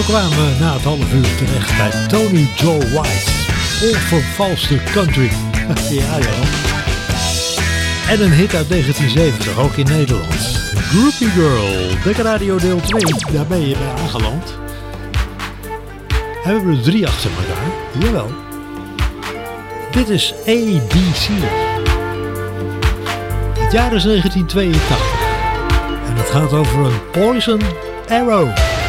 We kwamen na het half uur terecht bij Tony Joe White. Onvervalste country. Ja, joh. En een hit uit 1970, ook in Nederland. Groupie Girl, Dikke Radio deel 2. Daar ben je bij aangeland. En we hebben er 3 achter elkaar. Jawel. Dit is ABC. Het jaar is 1982. En het gaat over een Poison Arrow.